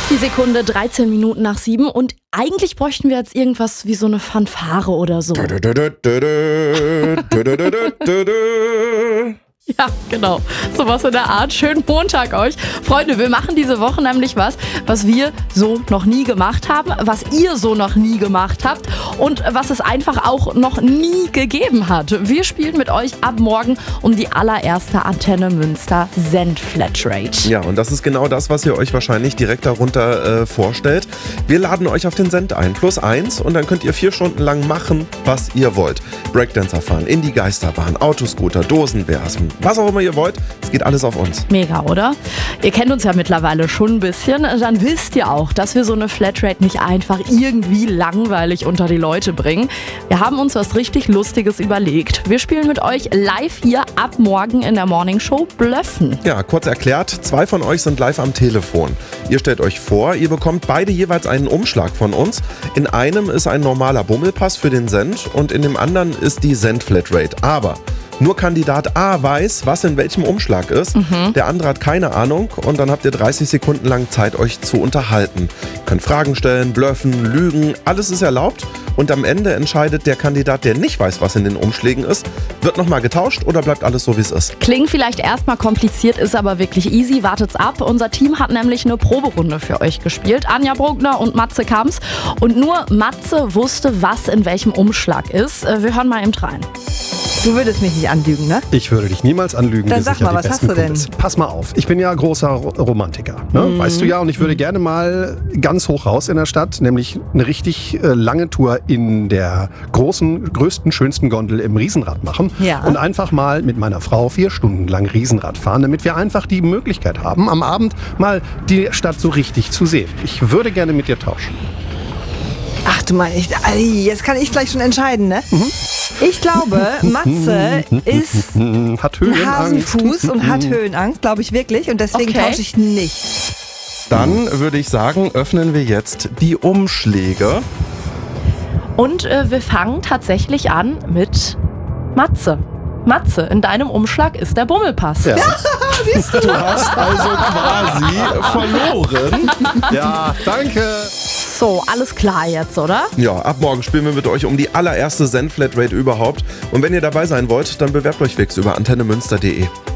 die Sekunde 13 Minuten nach 7 und eigentlich bräuchten wir jetzt irgendwas wie so eine Fanfare oder so. Ja, genau. Sowas in der Art. Schönen Montag euch. Freunde, wir machen diese Woche nämlich was wir so noch nie gemacht haben, was ihr so noch nie gemacht habt und was es einfach auch noch nie gegeben hat. Wir spielen mit euch ab morgen um die allererste Antenne Münster Send-Flatrate. Ja, und das ist genau das, was ihr euch wahrscheinlich direkt darunter vorstellt. Wir laden euch auf den Send ein, +1, und dann könnt ihr 4 Stunden lang machen, was ihr wollt. Breakdancer fahren, in die Geisterbahn, Autoscooter, Dosen werfen, was auch immer ihr wollt. Es geht alles auf uns. Mega, oder? Ihr kennt uns ja mittlerweile schon ein bisschen. Dann wisst ihr auch, dass wir so eine Flatrate nicht einfach irgendwie langweilig unter die Leute bringen. Wir haben uns was richtig Lustiges überlegt. Wir spielen mit euch live hier ab morgen in der Morning Show Blöffen. Ja, kurz erklärt, 2 von euch sind live am Telefon. Ihr stellt euch vor, ihr bekommt beide jeweils einen Umschlag von uns. In einem ist ein normaler Bummelpass für den Send und in dem anderen ist die Send-Flatrate. Aber nur Kandidat A weiß, was in welchem Umschlag ist. Der andere hat keine Ahnung und dann habt ihr 30 Sekunden lang Zeit, euch zu unterhalten. Ihr könnt Fragen stellen, bluffen, lügen, alles ist erlaubt. Und am Ende entscheidet der Kandidat, der nicht weiß, was in den Umschlägen ist, wird nochmal getauscht oder bleibt alles so, wie es ist. Klingt vielleicht erstmal kompliziert, ist aber wirklich easy. Wartet's ab. Unser Team hat nämlich eine Proberunde für euch gespielt. Anja Bruckner und Matze Kamps. Und nur Matze wusste, was in welchem Umschlag ist. Wir hören mal eben rein. Du würdest mich nicht anlügen, ne? Ich würde dich niemals anlügen. Dann sag mal, was hast du denn? Pass mal auf, ich bin ja großer Romantiker, ne? Weißt du ja, und ich würde gerne mal ganz hoch raus in der Stadt, nämlich eine richtig lange Tour in der größten, schönsten Gondel im Riesenrad machen. Ja. Und einfach mal mit meiner Frau 4 Stunden lang Riesenrad fahren, damit wir einfach die Möglichkeit haben, am Abend mal die Stadt so richtig zu sehen. Ich würde gerne mit dir tauschen. Ach du mein, jetzt kann ich gleich schon entscheiden, ne? Ich glaube, Matze ist Hat ein Höhenangst. Hasenfuß und hat Höhenangst, glaube ich wirklich. Und deswegen Okay. tausche ich nicht. Dann würde ich sagen, öffnen wir jetzt die Umschläge. Und wir fangen tatsächlich an mit Matze. Matze, in deinem Umschlag ist der Bummelpass. Ja. Du hast also quasi verloren. Ja, danke. So, alles klar jetzt, oder? Ja, ab morgen spielen wir mit euch um die allererste Send-Flatrate überhaupt. Und wenn ihr dabei sein wollt, dann bewerbt euch fix über antennemünster.de.